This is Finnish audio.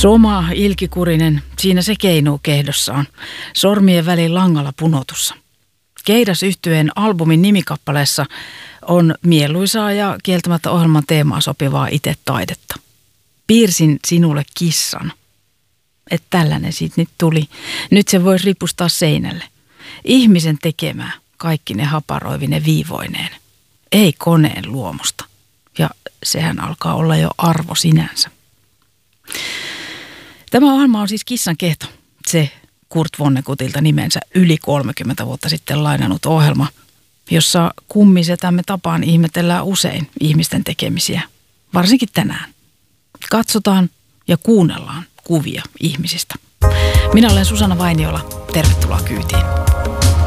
Soma, ilkikurinen, siinä se keinuu kehdossaan, sormien välin langalla punotussa. Keidas-yhtyeen albumin nimikappaleessa on mieluisaa ja kieltämättä ohjelman teemaa sopivaa itse taidetta. Piirsin sinulle kissan. Että tällainen siitä nyt tuli. Nyt se voisi ripustaa seinälle. Ihmisen tekemää, kaikki ne haparoivine viivoineen. Ei koneen luomusta. Ja sehän alkaa olla jo arvo sinänsä. Tämä ohjelma on siis Kissan kehto. Se Kurt Vonneguttilta nimensä yli 30 vuotta sitten lainannut ohjelma, jossa kummisetämme tapaan ihmetellään usein ihmisten tekemisiä, varsinkin tänään. Katsotaan ja kuunnellaan kuvia ihmisistä. Minä olen Susanna Vainiola. Tervetuloa kyytiin.